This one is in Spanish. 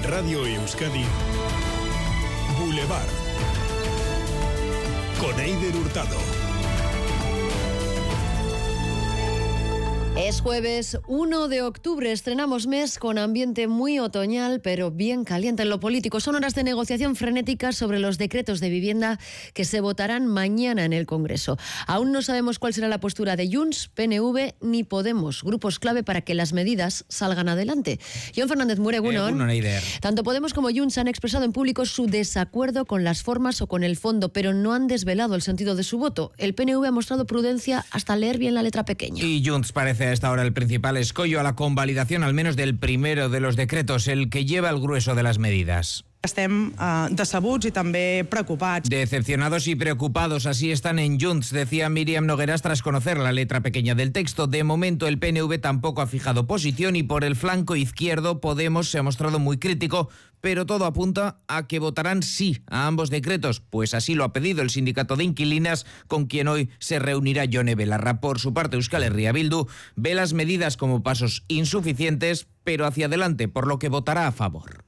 Radio Euskadi, Boulevard, con Eider Hurtado. Es jueves 1 de octubre, estrenamos mes con ambiente muy otoñal, pero bien caliente en lo político. Son horas de negociación frenética sobre los decretos de vivienda que se votarán mañana en el Congreso. Aún no sabemos cuál será la postura de Junts, PNV ni Podemos, grupos clave para que las medidas salgan adelante. Jon Fernández Mure, egunon. Tanto Podemos como Junts han expresado en público su desacuerdo con las formas o con el fondo, pero no han desvelado el sentido de su voto. El PNV ha mostrado prudencia hasta leer bien la letra pequeña. Y Junts parece a esta hora el principal escollo a la convalidación al menos del primero de los decretos, el que lleva el grueso de las medidas. Estem decebuts y también preocupados. Decepcionados y preocupados, así están en Junts, decía Míriam Nogueras tras conocer la letra pequeña del texto. De momento el PNV tampoco ha fijado posición y por el flanco izquierdo Podemos se ha mostrado muy crítico, pero todo apunta a que votarán sí a ambos decretos, pues así lo ha pedido el sindicato de inquilinas con quien hoy se reunirá Yone Belarra. Por su parte, Euskal Herria Bildu ve las medidas como pasos insuficientes, pero hacia adelante, por lo que votará a favor.